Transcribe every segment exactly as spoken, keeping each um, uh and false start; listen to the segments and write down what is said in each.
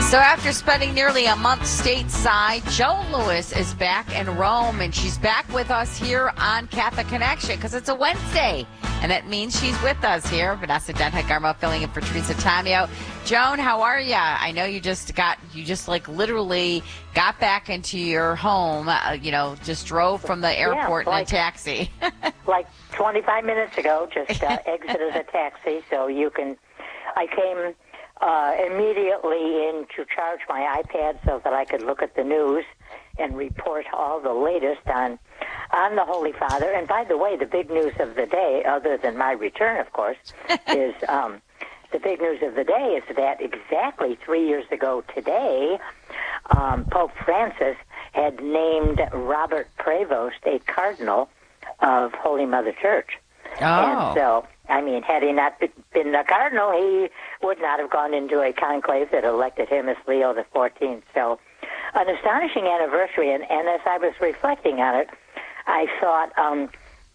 So after spending nearly a month stateside, Joan Lewis is back in Rome, and she's back with us here on Catholic Connection because it's a Wednesday, and that means she's with us here. Vanessa Denhart-Garmo filling in for Teresa Tomeo. Joan, how are you? I know you just got, you just like literally got back into your home, uh, you know, just drove from the airport yeah, like, in a taxi. Like twenty-five minutes ago, just uh, exited a taxi, so you can, I came... Uh, immediately in to charge my iPad so that I could look at the news and report all the latest on on the Holy Father. And by the way, the big news of the day, other than my return, of course, is um, the big news of the day is that exactly three years ago today, um, Pope Francis had named Robert Prevost a cardinal of Holy Mother Church. Oh. And so, I mean, had he not been a cardinal, he would not have gone into a conclave that elected him as Leo the fourteenth. So, an astonishing anniversary. And, and as I was reflecting on it, I thought, um,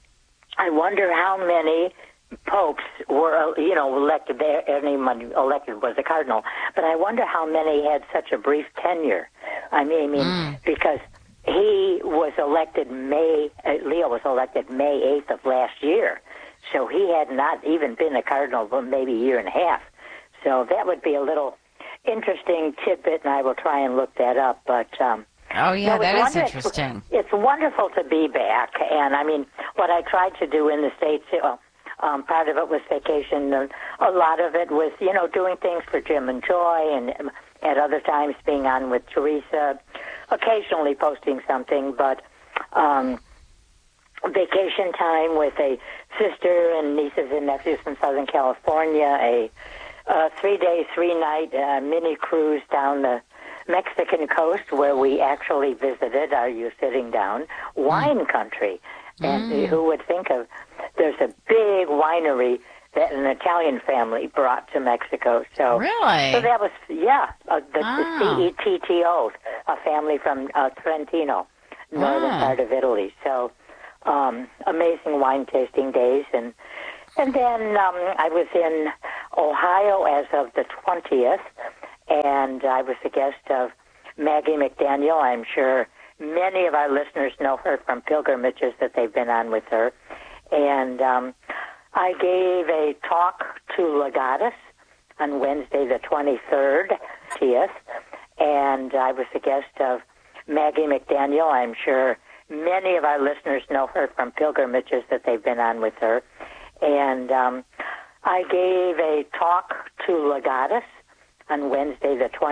I wonder how many popes were, you know, elected there. Anyone elected was a cardinal. But I wonder how many had such a brief tenure. I mean, I mean mm. because he was elected May, uh, Leo was elected May eighth of last year. So he had not even been a cardinal for maybe a year and a half. So that would be a little interesting tidbit, and I will try and look that up. But um, oh, yeah, no, that is interesting. It's, it's wonderful to be back. And, I mean, what I tried to do in the States, well, um, part of it was vacation. And a lot of it was, you know, doing things for Jim and Joy, and um, at other times being on with Teresa, occasionally posting something. But... Um, vacation time with a sister and nieces and nephews from Southern California, a, a three-day, three-night uh, mini cruise down the Mexican coast where we actually visited, are you sitting down, wine country. And mm. who would think of, there's a big winery that an Italian family brought to Mexico. So, really? So that was, yeah, uh, the, oh. the C E T T O, a family from uh, Trentino, northern ah. part of Italy. So, Um, amazing wine tasting days, and and then um, I was in Ohio as of the twentieth, and I was a guest of Maggie McDaniel. I'm sure many of our listeners know her from pilgrimages that they've been on with her, and um, I gave a talk to Legatus on Wednesday the twenty-third, and I was a guest of Maggie McDaniel. I'm sure many of our listeners know her from pilgrimages that they've been on with her. And um, I gave a talk to Legatus on Wednesday the twentieth.